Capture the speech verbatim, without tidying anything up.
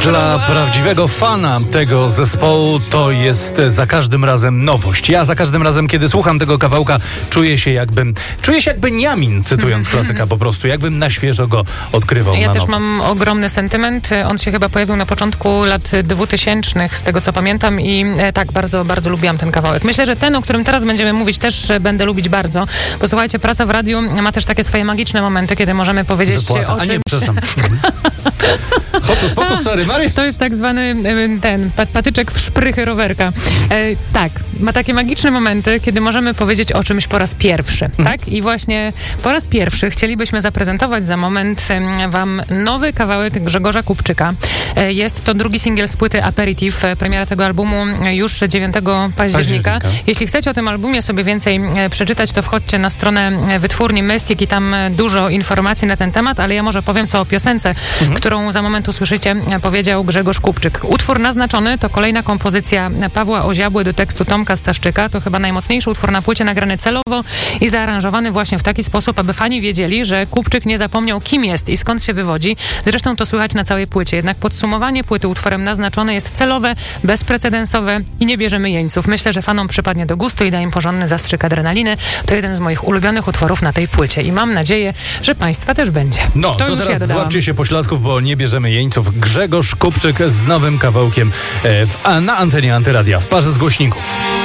Dla prawdziwego fana tego zespołu to jest za każdym razem nowość. Ja za każdym razem, kiedy słucham tego kawałka, czuję się jakbym, czuję się jak Beniamin, cytując klasyka po prostu, jakbym na świeżo go odkrywał. Ja na też nowo. mam ogromny sentyment. On się chyba pojawił na początku lat dwutysięcznych, z tego co pamiętam, i e, tak, bardzo, bardzo lubiłam ten kawałek. Myślę, że ten, o którym teraz będziemy mówić, też e, będę lubić bardzo, bo słuchajcie, praca w radiu ma też takie swoje magiczne momenty, kiedy możemy powiedzieć Wypłata. o A nie, czymś... przepraszam. Hokus pokus, sorry, Mary. To jest tak zwany e, ten pat, patyczek w szprychy rowerka. E, tak, ma takie magiczne momenty, kiedy możemy powiedzieć o czymś po raz pierwszy, tak? I właśnie po raz pierwszy chcielibyśmy zaprezentować za moment e, wam nowy kawałek Grzegorza Kupczyka. E, jest to drugi singiel z płyty Aperitif. E, premiera tego albumu już dziewiątego października. Października. Jeśli chcecie o tym albumie sobie więcej e, przeczytać, to wchodźcie na stronę e, wytwórni Mystic i tam e, dużo informacji na ten temat, ale ja może powiem co o piosence, mhm. którą za moment usłyszycie, e, powiedział Grzegorz Kupczyk. Utwór naznaczony to kolejna kompozycja Pawła Oziabły do tekstu Tomka Staszczyka. To chyba najmocniejszy utwór na płycie, nagrany celowo i zaaranżowany właśnie w taki sposób, aby fani wiedzieli, że Kupczyk nie zapomniał, kim jest i skąd się wywodzi. Zresztą to słychać na całej płycie. Jednak podsumowanie płyty utworem naznaczone jest celowe, bezprecedensowe i nie bierzemy jeńców. Myślę, że fanom przypadnie do gustu i da im porządny zastrzyk adrenaliny. To jeden z moich ulubionych utworów na tej płycie i mam nadzieję, że państwa też będzie. No, to, to już teraz ja złapcie się pośladków, bo nie bierzemy jeńców. Grzegorz Kupczyk z nowym kawałkiem e, w, a, na antenie Antyradia w parze z głośników.